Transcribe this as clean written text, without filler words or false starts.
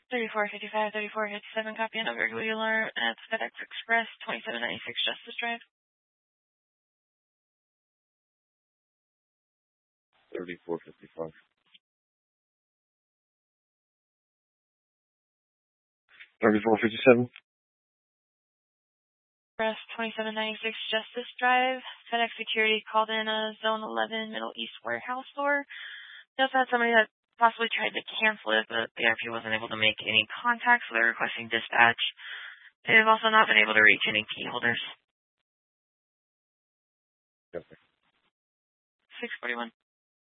3455, 3457, copy on a regular at FedEx Express, 2796 Justice Drive. 3455. 3457. Express, 2796 Justice Drive. FedEx Security called in a Zone 11 Middle East warehouse store. They also had somebody that possibly tried to cancel it, but the ARP wasn't able to make any contact, so they're requesting dispatch. They've also not been able to reach any key holders. Okay. 641.